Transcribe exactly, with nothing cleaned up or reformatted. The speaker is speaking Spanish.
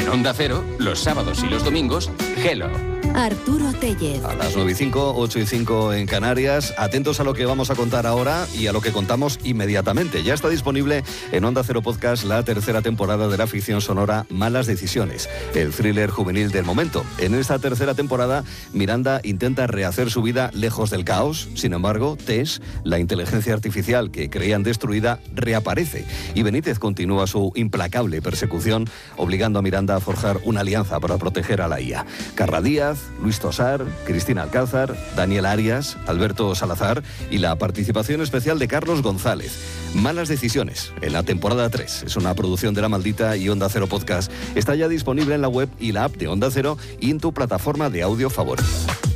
en Onda Cero, los sábados y los domingos, Hello. Arturo Tellez. A las nueve y cinco, ocho y cinco en Canarias. Atentos a lo que vamos a contar ahora y a lo que contamos inmediatamente. Ya está disponible en Onda Cero Podcast la tercera temporada de la ficción sonora Malas Decisiones, el thriller juvenil del momento. En esta tercera temporada, Miranda intenta rehacer su vida lejos del caos. Sin embargo, Tess, la inteligencia artificial que creían destruida, reaparece. Y Benítez continúa su implacable persecución, obligando a Miranda a forjar una alianza para proteger a la I A. Carla Díaz, Luis Tosar, Cristina Alcázar, Daniel Arias, Alberto Salazar y la participación especial de Carlos González. Malas Decisiones, en la temporada tres. Es una producción de La Maldita y Onda Cero Podcast. Está ya disponible en la web y la app de Onda Cero y en tu plataforma de audio favorita.